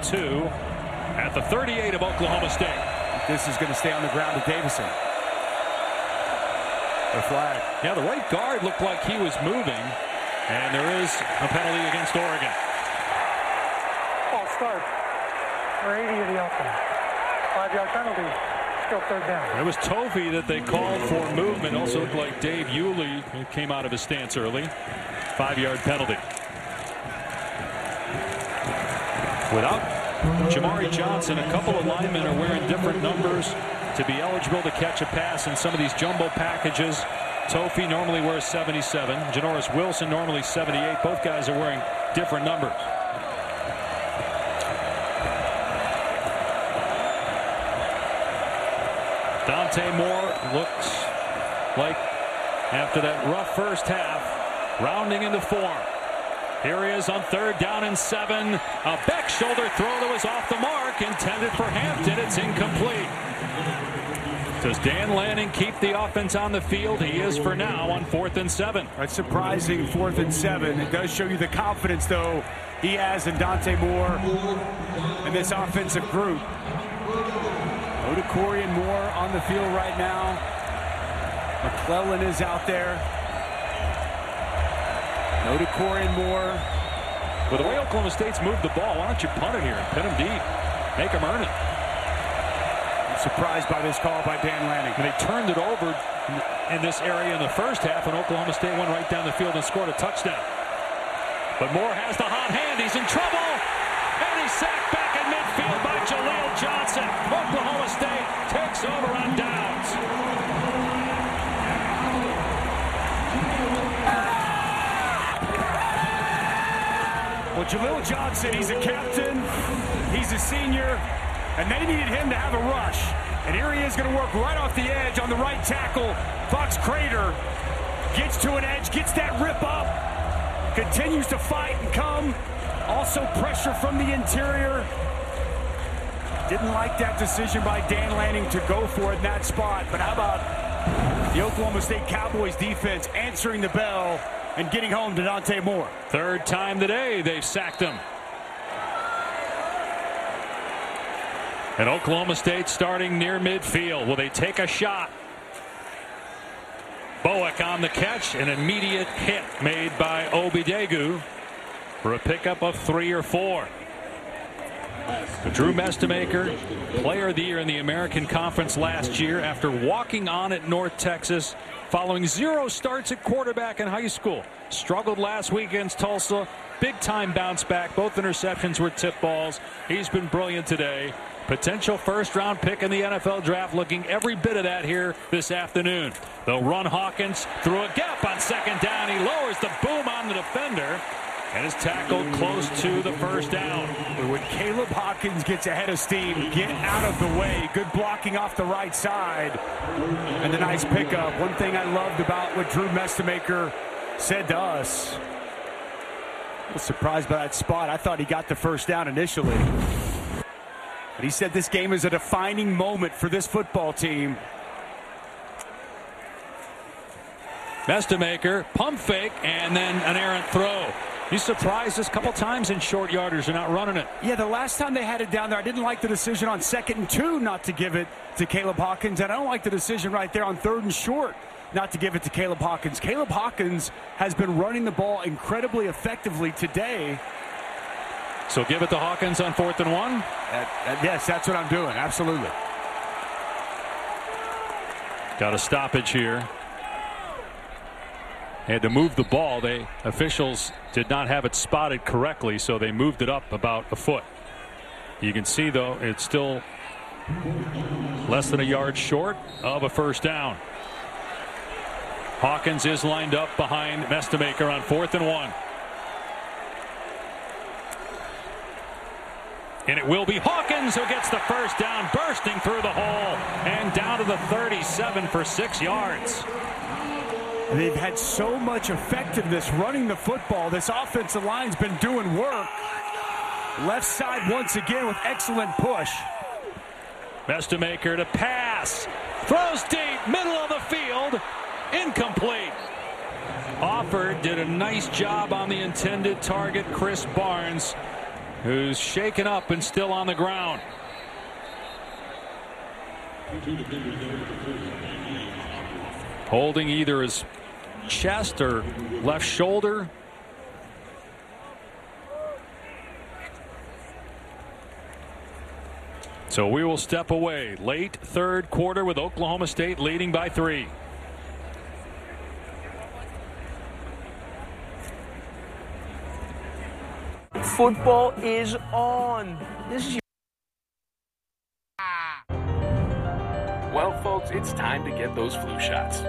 2 at the 38 of Oklahoma State. This is going to stay on the ground to Davison. The flag. Yeah, the right guard looked like he was moving, and there is a penalty against Oregon. False start. For 80 of the offense. 5-yard penalty. Still third down. It was Tovey that they called for movement. Also looked like Dave Yulee came out of his stance early. 5-yard penalty. Without Jamari Johnson, a couple of linemen are wearing different numbers to be eligible to catch a pass in some of these jumbo packages. Tovey normally wears 77. Janoris Wilson normally 78. Both guys are wearing different numbers. Dante Moore looks like, after that rough first half, rounding into form. Here he is on 3rd down and 7. A back shoulder throw that was off the mark, intended for Hampton. It's incomplete. Does Dan Lanning keep the offense on the field? He is for now on 4th and 7. That's surprising, 4th and 7. It does show you the confidence, though, he has in Dante Moore and this offensive group. Odekorian Moore on the field right now. McClellan is out there. Odekorian Moore. With the way Oklahoma State's moved the ball, why don't you punt it here and pin them deep? Make them earn it. I'm surprised by this call by Dan Lanning. And they turned it over in this area in the first half, and Oklahoma State went right down the field and scored a touchdown. But Moore has the hot hand. He's in trouble. And he's sacked back in midfield by Jaleel Johnson. Oklahoma State takes over on downs. Well, Jaleel Johnson, he's a captain. He's a senior. And they needed him to have a rush. And here he is going to work right off the edge on the right tackle. Fox Crater gets to an edge, gets that rip up. Continues to fight and come. Also pressure from the interior. Didn't like that decision by Dan Lanning to go for it in that spot. But how about the Oklahoma State Cowboys defense answering the bell and getting home to Dante Moore? 3rd time today they've sacked him. And Oklahoma State starting near midfield. Will they take a shot? Boak on the catch. An immediate hit made by Obidegu for a pickup of 3 or 4. Drew Mestemaker, player of the year in the American Conference last year after walking on at North Texas following 0 starts at quarterback in high school. Struggled last week against Tulsa. Big time bounce back. Both interceptions were tip balls. He's been brilliant today. Potential 1st-round pick in the NFL draft, looking every bit of that here this afternoon. They'll run Hawkins through a gap on 2nd down. He lowers the boom on the defender and is tackled close to the 1st down. When Caleb Hawkins gets ahead of steam, get out of the way. Good blocking off the right side. And a nice pickup. One thing I loved about what Drew Mestemaker said to us. I was surprised by that spot. I thought he got the 1st down initially. But he said this game is a defining moment for this football team. Mestemaker, pump fake, and then an errant throw. He's surprised us a couple times in short yarders. They're not running it. Yeah, the last time they had it down there, I didn't like the decision on 2nd and 2 not to give it to Caleb Hawkins. And I don't like the decision right there on 3rd and short not to give it to Caleb Hawkins. Caleb Hawkins has been running the ball incredibly effectively today. So give it to Hawkins on 4th and 1? Yes, that's what I'm doing. Absolutely. Got a stoppage here. Had to move the ball. Officials did not have it spotted correctly, so they moved it up about a foot. You can see, though, it's still less than a yard short of a 1st down. Hawkins is lined up behind Mestemaker on 4th and 1. And it will be Hawkins who gets the 1st down, bursting through the hole and down to the 37 for 6 yards. They've had so much effectiveness running the football. This offensive line's been doing work. Left side once again with excellent push. Mestemaker to pass. Throws deep, middle of the field. Incomplete. Offord did a nice job on the intended target, Chris Barnes. who's shaken up and still on the ground. Holding either his chest or left shoulder. So we will step away. Late third quarter with Oklahoma State leading by 3. Football is on. This is Well, folks, it's time to get those flu shots.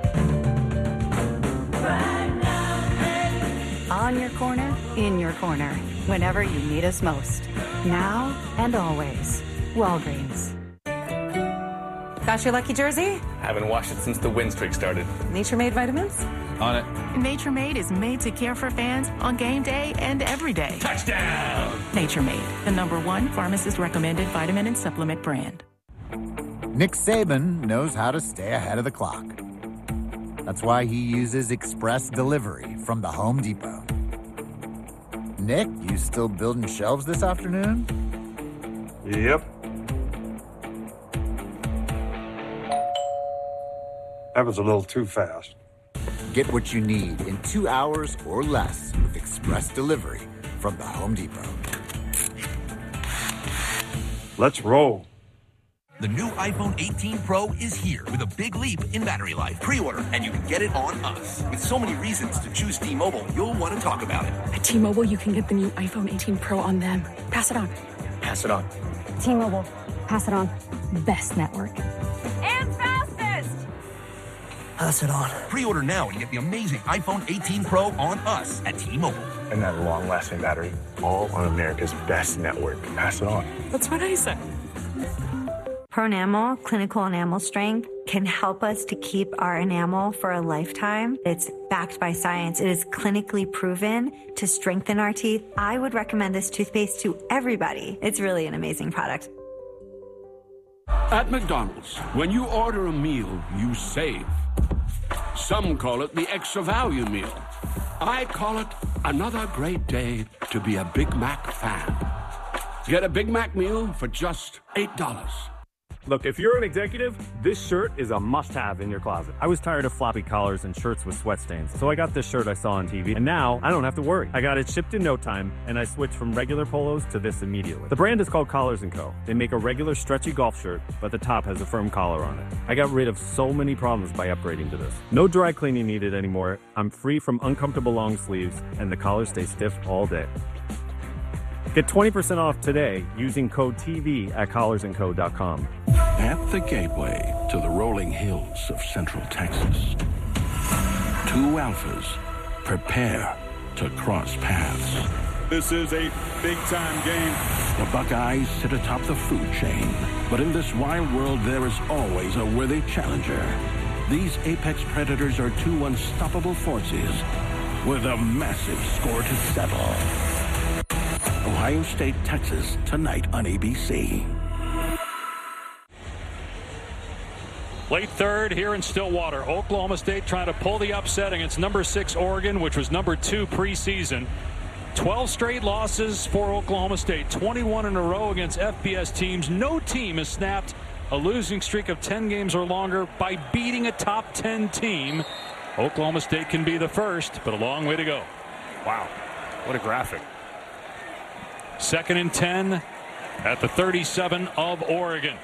On your corner, in your corner, whenever you need us most. Now and always. Walgreens. Got your lucky jersey? Haven't washed it since the win streak started. Nature Made vitamins? On it. Nature Made is made to care for fans on game day and every day. Touchdown! Nature Made, the #1 pharmacist recommended vitamin and supplement brand. Nick Saban knows how to stay ahead of the clock. That's why he uses express delivery from the Home Depot. Nick, you still building shelves this afternoon? Yep. That was a little too fast. Get what you need in 2 hours or less with express delivery from the Home Depot. Let's roll. The new iPhone 18 Pro is here with a big leap in battery life. Pre-order and you can get it on us. With so many reasons to choose T-Mobile, you'll want to talk about it. At T-Mobile, you can get the new iPhone 18 Pro on them. Pass it on. Pass it on. T-Mobile. Pass it on. Best network. And fastest! Pass it on. Pre-order now and get the amazing iPhone 18 Pro on us at T-Mobile. And that long-lasting battery, all on America's best network. Pass it on. That's what I said. Pronamel, clinical enamel strength, can help us to keep our enamel for a lifetime. It's backed by science. It is clinically proven to strengthen our teeth. I would recommend this toothpaste to everybody. It's really an amazing product. At McDonald's, when you order a meal, you save. Some call it the extra value meal. I call it another great day to be a Big Mac fan. Get a Big Mac meal for just $8. Look, if you're an executive, this shirt is a must-have in your closet. I was tired of floppy collars and shirts with sweat stains, so I got this shirt I saw on TV, and now I don't have to worry. I got it shipped in no time, and I switched from regular polos to this immediately. The brand is called Collars & Co. They make a regular stretchy golf shirt, but the top has a firm collar on it. I got rid of so many problems by upgrading to this. No dry cleaning needed anymore. I'm free from uncomfortable long sleeves, and the collars stay stiff all day. Get 20% off today using code TV at collarsandco.com. At the gateway to the rolling hills of Central Texas, two alphas prepare to cross paths. This is a big-time game. The Buckeyes sit atop the food chain, but in this wild world, there is always a worthy challenger. These apex predators are two unstoppable forces with a massive score to settle. Ohio State, Texas, tonight on ABC. Late third here in Stillwater. Oklahoma State trying to pull the upset against number 6 Oregon, which was number 2 preseason. 12 straight losses for Oklahoma State. 21 in a row against FBS teams. No team has snapped a losing streak of 10 games or longer by beating a top 10 team. Oklahoma State can be the first, but a long way to go. Wow, what a graphic. 2nd and 10 at the 37 of Oregon.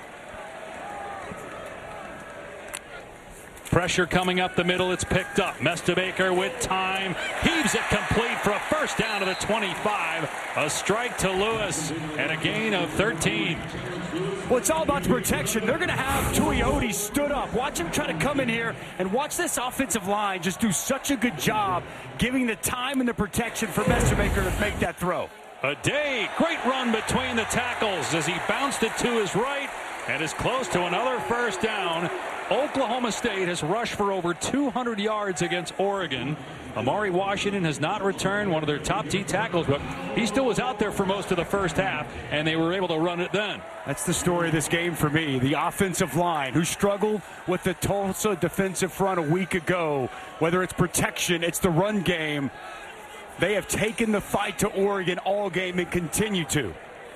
Pressure coming up the middle. It's picked up. Mestebaker with time. Heaves it complete for a first down to the 25. A strike to Lewis and a gain of 13. Well, it's all about the protection. They're going to have Tuioti stood up. Watch him try to come in here and watch this offensive line just do such a good job giving the time and the protection for Mestebaker to make that throw. A day. Great run between the tackles as he bounced it to his right and is close to another first down. Oklahoma State has rushed for over 200 yards against Oregon. Amari Washington has not returned, one of their top D tackles, but he still was out there for most of the first half, and they were able to run it then. That's the story of this game for me. The offensive line, who struggled with the Tulsa defensive front a week ago. Whether it's protection, it's the run game. They have taken the fight to Oregon all game and continue to.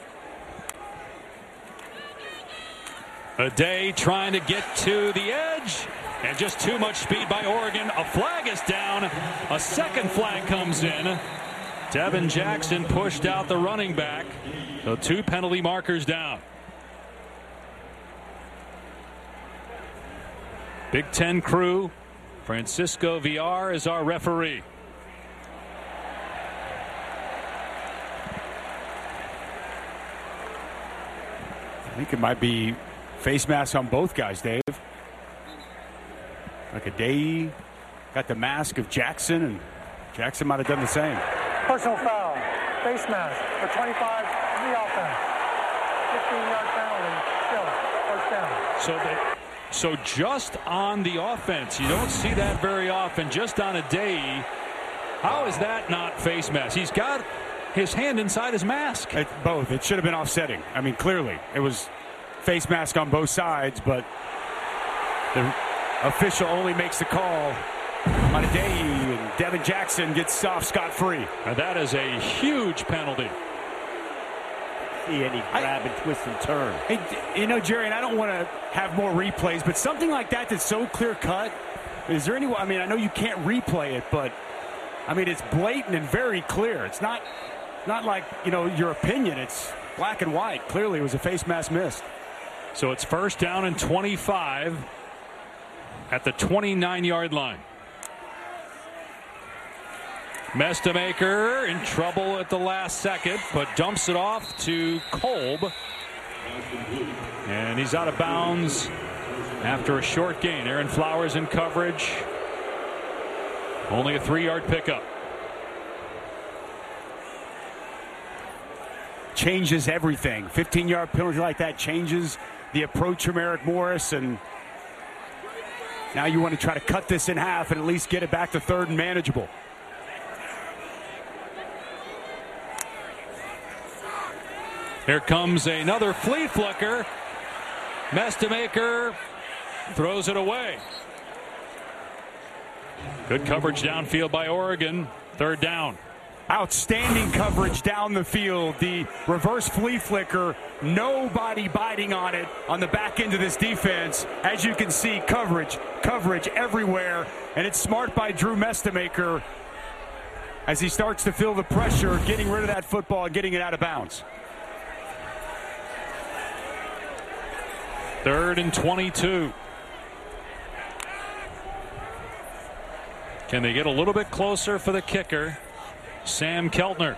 Aday trying to get to the edge, and just too much speed by Oregon. A flag is down. A second flag comes in. Devin Jackson pushed out the running back. So 2 penalty markers down. Big Ten crew. Francisco Villar is our referee. I think it might be face mask on both guys, Dave. Like Aday got the mask of Jackson, and Jackson might have done the same. Personal foul. Face mask for 25 in the offense. 15-yard penalty. Still, first down. So just on the offense, you don't see that very often. Just on Aday, how is that not face mask? He's got his hand inside his mask. It's both. It should have been offsetting. I mean, clearly it was face mask on both sides, but the official only makes the call on Aday, and Devin Jackson gets off scot-free. And that is a huge penalty. See any grab and twist and turn. You know, Jerry, and I don't want to have more replays, but something like that that's so clear-cut, is there any way? I mean, I know you can't replay it, but I mean, it's blatant and very clear. It's not like, you know, your opinion. It's black and white. Clearly, it was a face mask missed. So it's first down and 25 at the 29-yard line. Mestemaker in trouble at the last second, but dumps it off to Kolb. And he's out of bounds after a short gain. Aaron Flowers in coverage. Only a 3-yard pickup. Changes everything. 15-yard penalty like that changes the approach from Eric Morris, and now you want to try to cut this in half and at least get it back to third and manageable. Here comes another flea flicker. Mestemaker throws it away. Good coverage downfield by Oregon. Third down. Outstanding coverage down the field. The reverse flea flicker. Nobody biting on it on the back end of this defense. As you can see, coverage everywhere. And it's smart by Drew Mestemaker as he starts to feel the pressure, getting rid of that football and getting it out of bounds. Third and 22. Can they get a little bit closer for the kicker, Sam Keltner?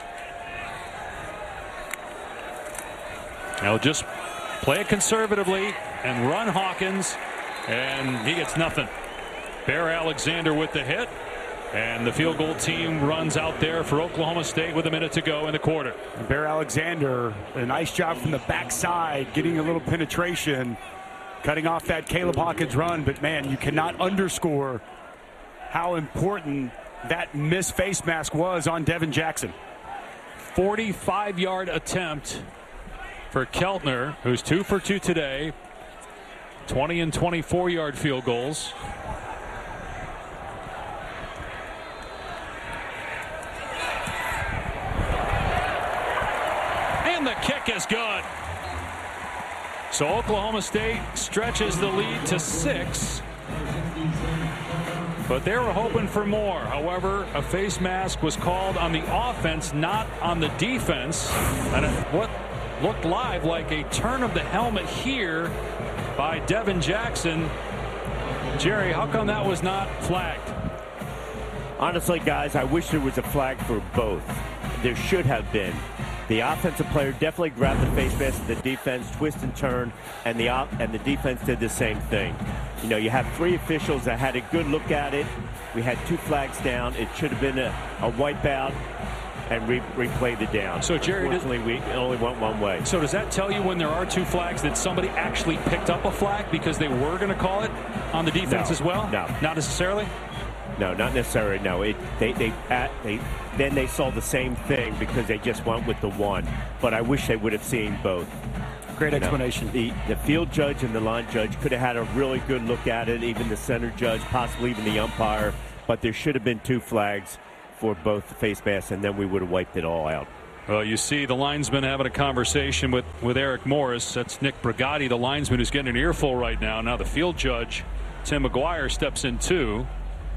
Now just play it conservatively and run Hawkins, and he gets nothing. Bear Alexander with the hit, and the field goal team runs out there for Oklahoma State with a minute to go in the quarter. And Bear Alexander, a nice job from the backside, getting a little penetration, cutting off that Caleb Hawkins run. But, man, you cannot underscore how important that missed face mask was on Devin Jackson. 45-yard attempt for Keltner, who's 2 for 2 today. 20 and 24-yard field goals. And the kick is good. So Oklahoma State stretches the lead to 6. But they were hoping for more. However, a face mask was called on the offense, not on the defense. And what looked live like a turn of the helmet here by Devin Jackson. Jerry, how come that was not flagged? Honestly, guys, I wish there was a flag for both. There should have been. The offensive player definitely grabbed the face mask, the defense twist and turn, and the defense did the same thing. You know, you have 3 officials that had a good look at it. We had 2 flags down. It should have been a wipeout and replayed it down. So, Jerry, unfortunately, we only went one way. So does that tell you when there are 2 flags that somebody actually picked up a flag because they were going to call it on the defense as well? No. Not necessarily? No, not necessarily. No, then they saw the same thing because they just went with the one. But I wish they would have seen both. Great explanation. The field judge and the line judge could have had a really good look at it, even the center judge, possibly even the umpire. But there should have been 2 flags for both the face masks, and then we would have wiped it all out. Well, you see the linesman having a conversation with Eric Morris. That's Nick Brigatti, the linesman, who's getting an earful right now. Now the field judge, Tim McGuire, steps in too.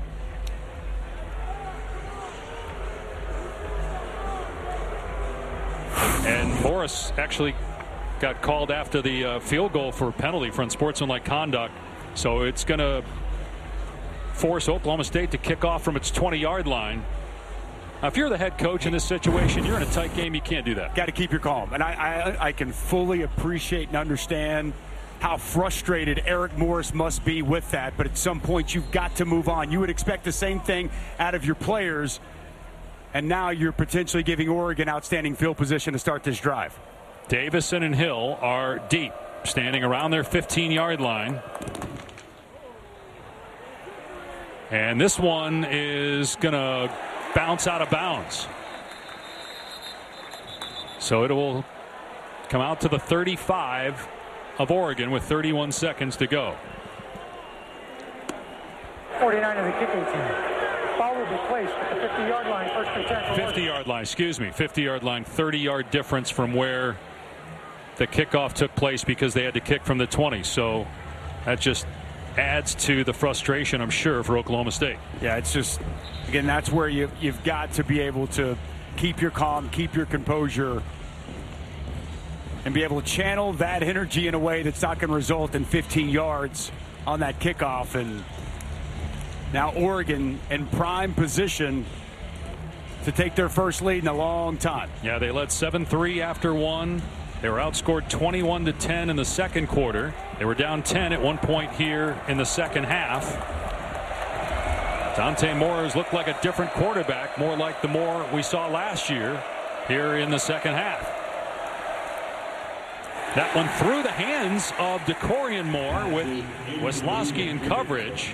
And Morris actually got called after the field goal for a penalty for unsportsmanlike conduct. So it's going to force Oklahoma State to kick off from its 20-yard line. Now, if you're the head coach in this situation, you're in a tight game, you can't do that. Got to keep your calm. And I can fully appreciate and understand how frustrated Eric Morris must be with that. But at some point, you've got to move on. You would expect the same thing out of your players. And now you're potentially giving Oregon outstanding field position to start this drive. Davison and Hill are deep, standing around their 15-yard line. And this one is going to bounce out of bounds. So it will come out to the 35 of Oregon with 31 seconds to go. 49 of the kicking team. Ball will be placed at the 50-yard line. First and 10. 50-yard line, 50-yard line, 30-yard difference from where the kickoff took place because they had to kick from the 20. So that just adds to the frustration, I'm sure, for Oklahoma State. Yeah, it's just, again, that's where you've got to be able to keep your calm, keep your composure, and be able to channel that energy in a way that's not going to result in 15 yards on that kickoff. And now Oregon in prime position to take their first lead in a long time. Yeah, they led 7-3 after one. They were outscored 21-10 in the second quarter. They were down 10 at one point here in the second half. Dante Moore has looked like a different quarterback, more like the Moore we saw last year here in the second half. That one through the hands of DeCorian Moore with Weslowski in coverage.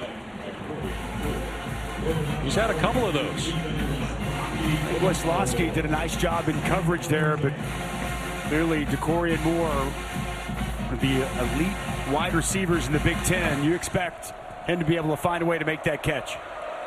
He's had a couple of those. Weslowski did a nice job in coverage there, but clearly DeCorian Moore, the elite wide receivers in the Big Ten, you expect him to be able to find a way to make that catch.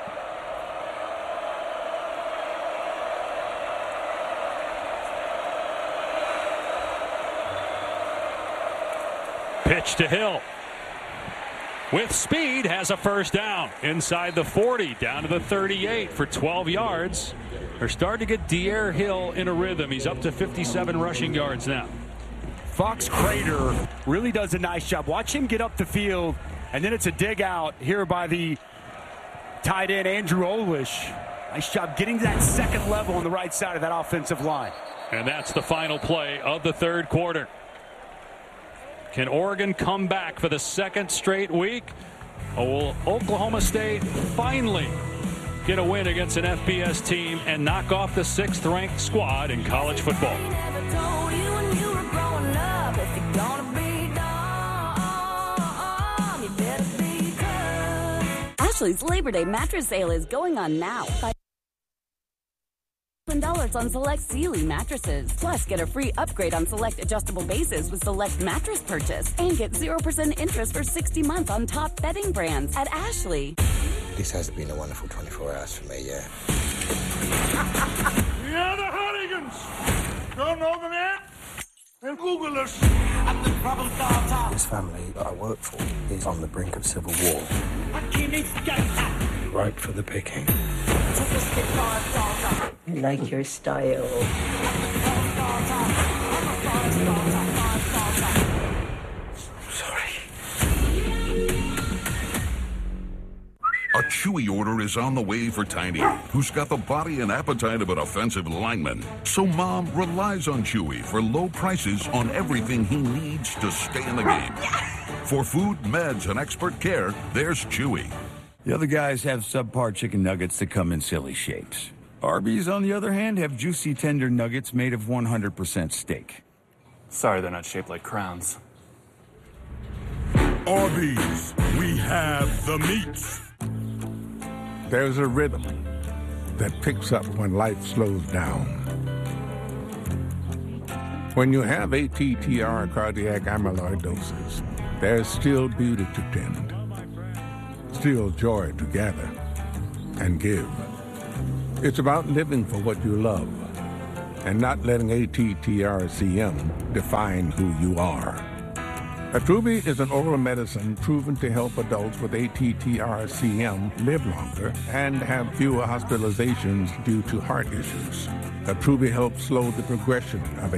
Pitch to Hill. With speed, has a first down inside the 40, down to the 38 for 12 yards. They're starting to get De'Aaron Hill in a rhythm. He's up to 57 rushing yards now. Fox Crater really does a nice job. Watch him get up the field, and then it's a dig out here by the tight end Andrew Olish. Nice job getting to that second level on the right side of that offensive line. And that's the final play of the third quarter. Can Oregon come back for the second straight week? Or will Oklahoma State finally get a win against an FBS team and knock off the 6th-ranked squad in college football? Ashley's Labor Day mattress sale is going on now. $1 on select Sealy mattresses. Plus, get a free upgrade on select adjustable bases with select mattress purchase. And get 0% interest for 60 months on top bedding brands at Ashley. This has been a wonderful 24 hours for me, yeah. We are the Hardigans! Don't know them yet? Then Google us. This family that I work for is on the brink of civil war. Right for the picking. Like your style. A Chewy order is on the way for Tiny, who's got the body and appetite of an offensive lineman. So Mom relies on Chewy for low prices on everything he needs to stay in the game. For food, meds, and expert care, there's Chewy. The other guys have subpar chicken nuggets that come in silly shapes. Arby's, on the other hand, have juicy, tender nuggets made of 100% steak. Sorry they're not shaped like crowns. Arby's, we have the meats. There's a rhythm that picks up when life slows down. When you have ATTR cardiac amyloidosis, there's still beauty to tend, still joy to gather and give. It's about living for what you love and not letting ATTRCM define who you are. Attruby is an oral medicine proven to help adults with ATTRCM live longer and have fewer hospitalizations due to heart issues. Attruby helps slow the progression of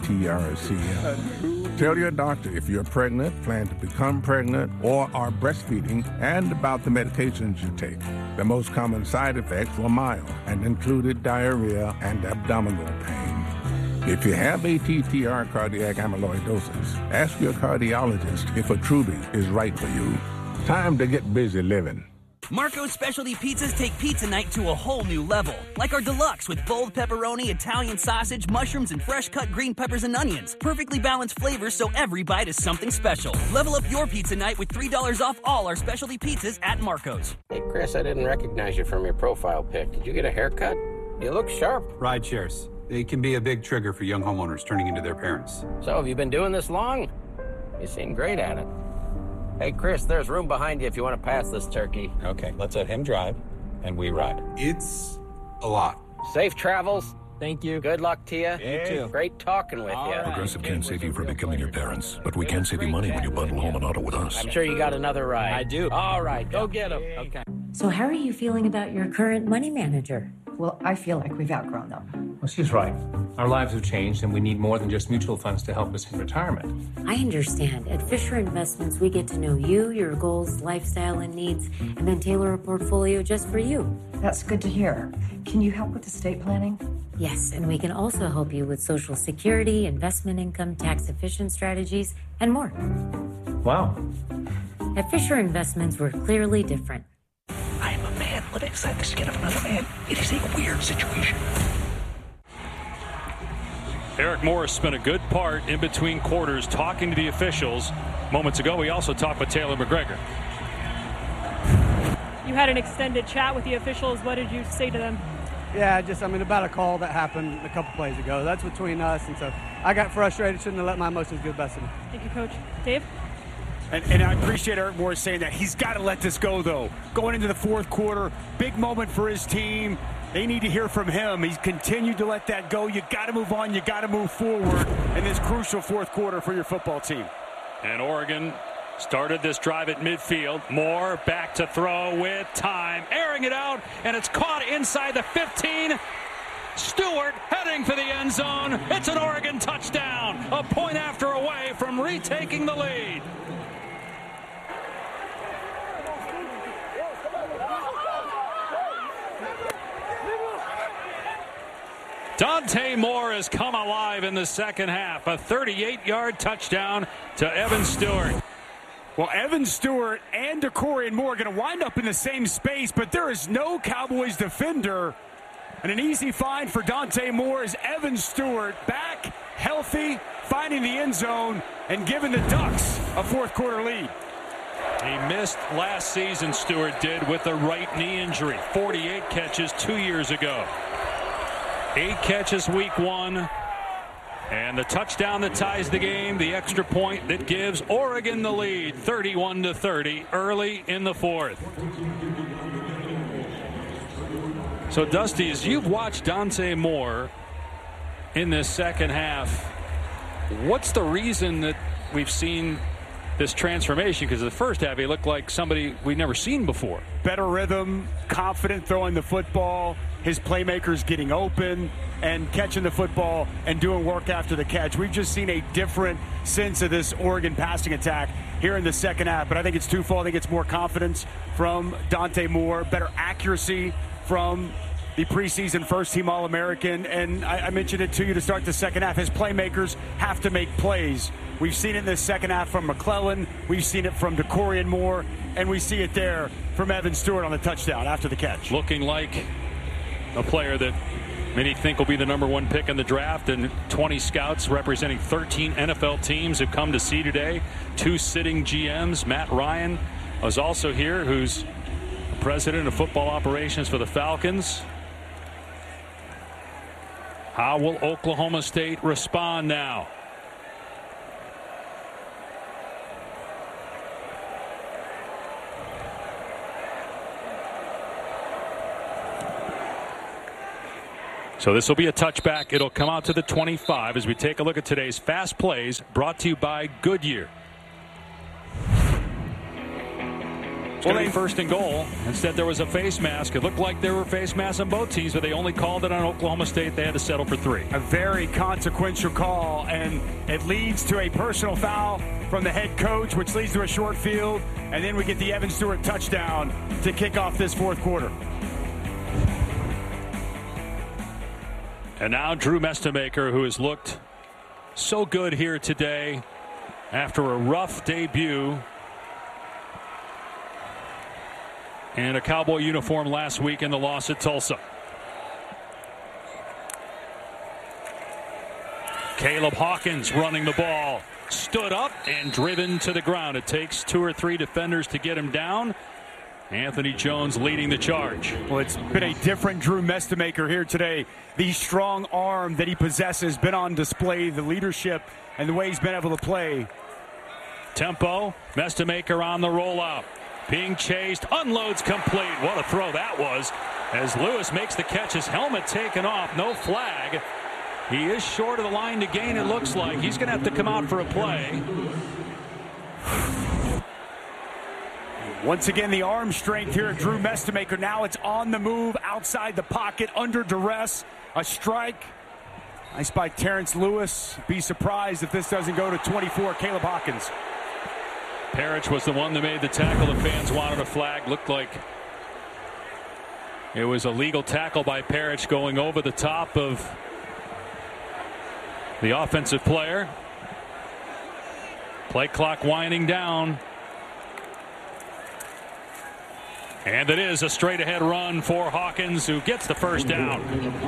ATTRCM. Tell your doctor if you're pregnant, plan to become pregnant, or are breastfeeding, and about the medications you take. The most common side effects were mild and included diarrhea and abdominal pain. If you have ATTR cardiac amyloidosis, ask your cardiologist if Attruby is right for you. Time to get busy living. Marco's Specialty Pizzas take pizza night to a whole new level. Like our deluxe with bold pepperoni, Italian sausage, mushrooms, and fresh cut green peppers and onions. Perfectly balanced flavors so every bite is something special. Level up your pizza night with $3 off all our specialty pizzas at Marco's. Hey, Chris, I didn't recognize you from your profile pic. Did you get a haircut? You look sharp. Ride shares. They can be a big trigger for young homeowners turning into their parents. So, have you been doing this long? You seem great at it. Hey, Chris, there's room behind you if you want to pass this turkey. Okay, let's let him drive, and we ride. It's a lot. Safe travels. Thank you. Good luck to you. You too. Great talking with you. Progressive can't save you from becoming your parents, but we can save you money when you bundle home and auto with us. I'm sure you got another ride. I do. All right, go get him. Okay. So how are you feeling about your current money manager? Well, I feel like we've outgrown them. Well, she's right. Our lives have changed, and we need more than just mutual funds to help us in retirement. I understand. At Fisher Investments, we get to know you, your goals, lifestyle, and needs, and then tailor a portfolio just for you. That's good to hear. Can you help with estate planning? Yes, and we can also help you with Social Security, investment income, tax-efficient strategies, and more. Wow. At Fisher Investments, we're clearly different. I am a man living inside the skin of another man. It is a weird situation. Eric Morris spent a good part in between quarters talking to the officials. Moments ago, we also talked with Taylor McGregor. You had an extended chat with the officials. What did you say to them? Yeah, about a call that happened a couple plays ago. That's between us, and so I got frustrated. Shouldn't have let my emotions get the best of me. Thank you, Coach. Dave? And I appreciate Eric Morris saying that. He's got to let this go, though. Going into the fourth quarter, big moment for his team. They need to hear from him. He's continued to let that go. You got to move on. You got to move forward in this crucial fourth quarter for your football team. And Oregon started this drive at midfield. Moore back to throw with time. Airing it out, and it's caught inside the 15. Stewart heading for the end zone. It's an Oregon touchdown. A point after away from retaking the lead. Dante Moore has come alive in the second half. A 38-yard touchdown to Evan Stewart. Well, Evan Stewart and DeCorian Moore are going to wind up in the same space, but there is no Cowboys defender. And an easy find for Dante Moore is Evan Stewart back, healthy, finding the end zone, and giving the Ducks a fourth quarter lead. He missed last season, Stewart did, with a right knee injury. 48 catches 2 years ago. 8 catches week 1. And the touchdown that ties the game, the extra point that gives Oregon the lead, 31-30, early in the fourth. So, Dusty, as you've watched Dante Moore in this second half, what's the reason that we've seen this transformation? Because the first half, he looked like somebody we've never seen before. Better rhythm, confident throwing the football, his playmakers getting open and catching the football and doing work after the catch. We've just seen a different sense of this Oregon passing attack here in the second half. But I think it's twofold. I think it's more confidence from Dante Moore, better accuracy from the preseason first-team All-American. And I mentioned it to you to start the second half. His playmakers have to make plays. We've seen it in the second half from McClellan. We've seen it from DeCorian Moore. And we see it there from Evan Stewart on the touchdown after the catch. Looking like a player that many think will be the #1 pick in the draft, and 20 scouts representing 13 NFL teams have come to see today. 2 sitting GMs. Matt Ryan was also here, who's president of football operations for the Falcons. How will Oklahoma State respond now? So this will be a touchback. It'll come out to the 25 as we take a look at today's fast plays brought to you by Goodyear. It's going to be first and goal. Instead, there was a face mask. It looked like there were face masks on both teams, but they only called it on Oklahoma State. They had to settle for 3. A very consequential call, and it leads to a personal foul from the head coach, which leads to a short field, and then we get the Evan Stewart touchdown to kick off this fourth quarter. And now Drew Mestemaker, who has looked so good here today after a rough debut and a Cowboy uniform last week in the loss at Tulsa. Caleb Hawkins running the ball. Stood up and driven to the ground. It takes 2 or 3 defenders to get him down. Anthony Jones leading the charge. Well, it's been a different Drew Mestemaker here today. The strong arm that he possesses been on display. The leadership and the way he's been able to play. Tempo. Mestemaker on the rollout. Being chased, unloads complete. What a throw that was as Lewis makes the catch. His helmet taken off, no flag. He is short of the line to gain, it looks like. He's going to have to come out for a play. Once again, the arm strength here at Drew Mestemaker. Now it's on the move, outside the pocket, under duress. A strike. Nice by Terrence Lewis. Be surprised if this doesn't go to 24, Caleb Hawkins. Parrish was the one that made the tackle. The fans wanted a flag. Looked like it was a legal tackle by Parrish going over the top of the offensive player. Play clock winding down. And it is a straight ahead run for Hawkins, who gets the first down.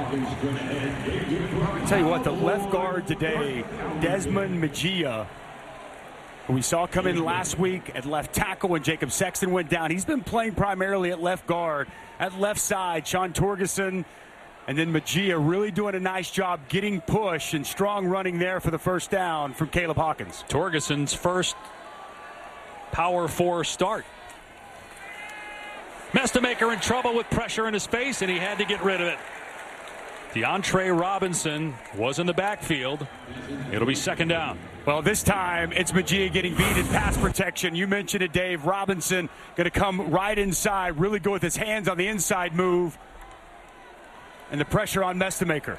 I'll tell you what, the left guard today, Desmond Mejia, who we saw come in last week at left tackle when Jacob Sexton went down. He's been playing primarily at left guard. At left side, Sean Torgerson, and then Mejia really doing a nice job getting push and strong running there for the first down from Caleb Hawkins. Torgerson's first Power 4 start. Mestemaker in trouble with pressure in his face, and he had to get rid of it. DeAndre Robinson was in the backfield. It'll be second down. Well, this time it's Mejia getting beat in pass protection. You mentioned it, Dave. Robinson going to come right inside, really go with his hands on the inside move. And the pressure on Mestemaker.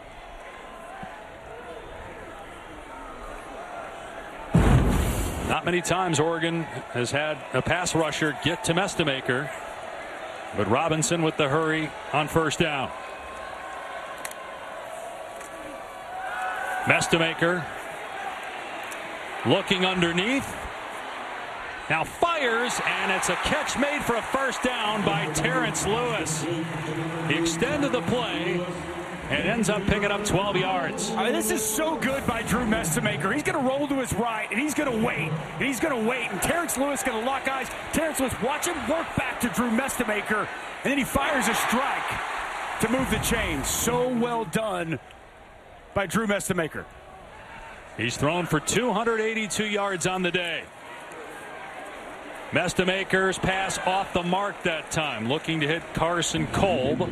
Not many times Oregon has had a pass rusher get to Mestemaker. But Robinson with the hurry on first down. Mestemaker looking underneath. Now fires, and it's a catch made for a first down by Terrence Lewis. He extended the play and ends up picking up 12 yards. I mean, this is so good by Drew Mestemaker. He's going to roll to his right, and he's going to wait, and he's going to wait, and Terrence Lewis going to lock eyes. Terrence Lewis, watch him work back to Drew Mestemaker, and then he fires a strike to move the chains. So well done by Drew Mestemaker. He's thrown for 282 yards on the day. Mestemaker's pass off the mark that time, looking to hit Carson Kolb.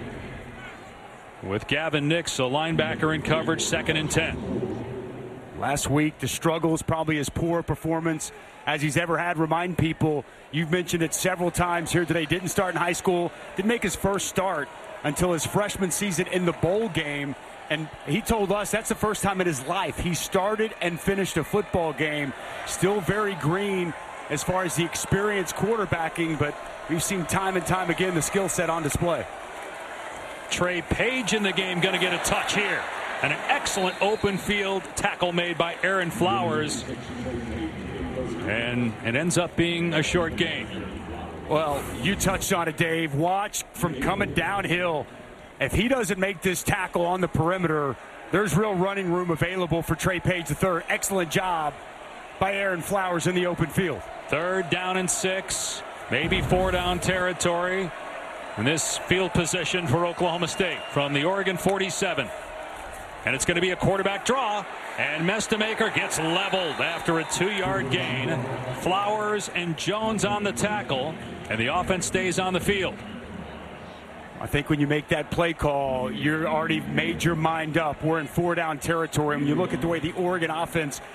With Gavin Nix, a linebacker in coverage, 2nd and 10. Last week, the struggles, probably his poor performance as he's ever had. Remind people, you've mentioned it several times here today, didn't start in high school, didn't make his first start until his freshman season in the bowl game. And he told us that's the first time in his life he started and finished a football game. Still very green as far as the experience quarterbacking, but we've seen time and time again the skill set on display. Trey Page in the game, going to get a touch here. And an excellent open field tackle made by Aaron Flowers. And it ends up being a short gain. Well, you touched on it, Dave. Watch from coming downhill. If he doesn't make this tackle on the perimeter, there's real running room available for Trey Page III. Excellent job by Aaron Flowers in the open field. 3rd down and 6, maybe 4 down territory. And this field position for Oklahoma State from the Oregon 47. And it's going to be a quarterback draw. And Mestemaker gets leveled after a 2-yard gain. Flowers and Jones on the tackle. And the offense stays on the field. I think when you make that play call, you're already made your mind up. We're in 4-down territory. When you look at the way the Oregon offense